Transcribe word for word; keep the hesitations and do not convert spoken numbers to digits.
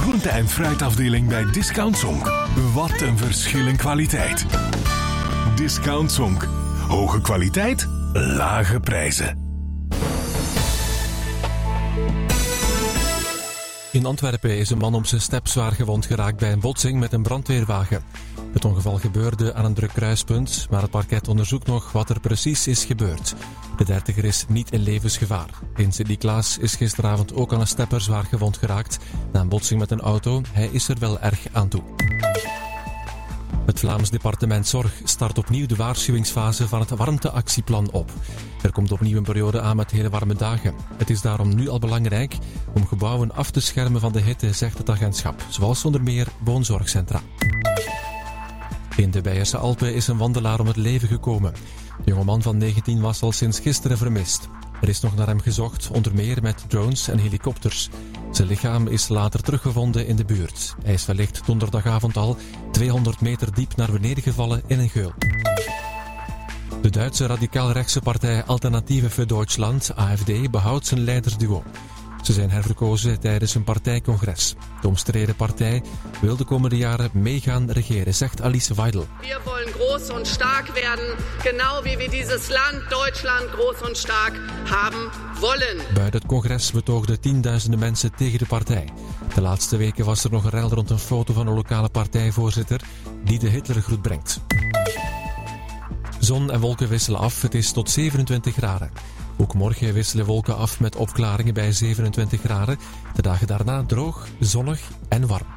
groente- en fruitafdeling bij Discount Zonk. Wat een verschil in kwaliteit. Discount Zonk. Hoge kwaliteit, lage prijzen. In Antwerpen is een man op zijn step zwaar gewond geraakt bij een botsing met een brandweerwagen. Het ongeval gebeurde aan een druk kruispunt, maar het parket onderzoekt nog wat er precies is gebeurd. De dertiger is niet in levensgevaar. In Sint-Niklaas is gisteravond ook aan een stepper zwaar gewond geraakt na een botsing met een auto. Hij is er wel erg aan toe. Het Vlaams Departement Zorg start opnieuw de waarschuwingsfase van het warmteactieplan op. Er komt opnieuw een periode aan met hele warme dagen. Het is daarom nu al belangrijk om gebouwen af te schermen van de hitte, zegt het agentschap, zoals onder meer woonzorgcentra. In de Beierse Alpen is een wandelaar om het leven gekomen. De jongeman van negentien was al sinds gisteren vermist. Er is nog naar hem gezocht, onder meer met drones en helikopters. Zijn lichaam is later teruggevonden in de buurt. Hij is wellicht donderdagavond al tweehonderd meter diep naar beneden gevallen in een geul. De Duitse radicaal-rechtse partij Alternative für Deutschland, A F D, behoudt zijn leidersduo. Ze zijn herverkozen tijdens een partijcongres. De omstreden partij wil de komende jaren meegaan regeren, zegt Alice Weidel. Wir wollen groß und stark werden, genau wie wir dieses Land Deutschland groß und stark haben wollen. Buiten het congres betoogden tienduizenden mensen tegen de partij. De laatste weken was er nog een rel rond een foto van een lokale partijvoorzitter die de Hitlergroet brengt. Zon en wolken wisselen af, het is tot zevenentwintig graden. Ook morgen wisselen wolken af met opklaringen bij zevenentwintig graden. De dagen daarna droog, zonnig en warm.